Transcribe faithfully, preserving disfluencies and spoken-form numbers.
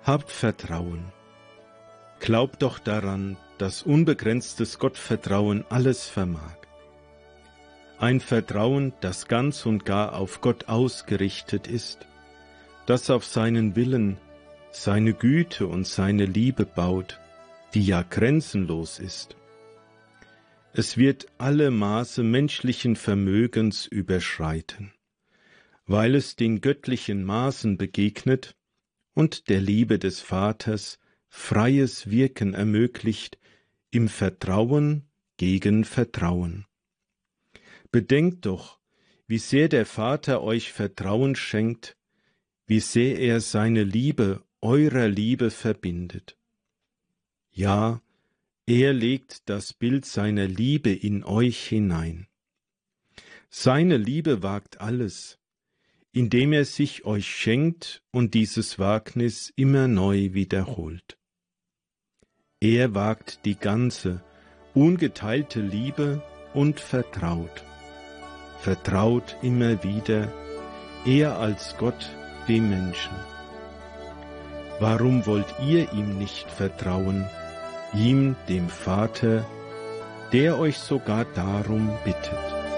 Habt Vertrauen. Glaubt doch daran, dass unbegrenztes Gottvertrauen alles vermag. Ein Vertrauen, das ganz und gar auf Gott ausgerichtet ist, das auf seinen Willen, seine Güte und seine Liebe baut, die ja grenzenlos ist. Es wird alle Maße menschlichen Vermögens überschreiten, weil es den göttlichen Maßen begegnet und der Liebe des Vaters freies Wirken ermöglicht im Vertrauen gegen Vertrauen. Bedenkt doch, wie sehr der Vater euch Vertrauen schenkt, wie sehr er seine Liebe eurer Liebe verbindet. Ja, er legt das Bild seiner Liebe in euch hinein. Seine Liebe wagt alles, indem er sich euch schenkt und dieses Wagnis immer neu wiederholt. Er wagt die ganze, ungeteilte Liebe und vertraut. Vertraut immer wieder, er als Gott dem Menschen. Warum wollt ihr ihm nicht vertrauen, ihm, dem Vater, der euch sogar darum bittet?